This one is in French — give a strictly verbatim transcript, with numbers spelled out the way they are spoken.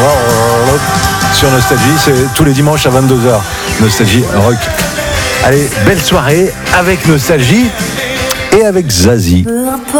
sur Nostalgie, c'est tous les dimanches à vingt-deux heures. Nostalgie Rock. Allez, belle soirée avec Nostalgie et avec Zazie.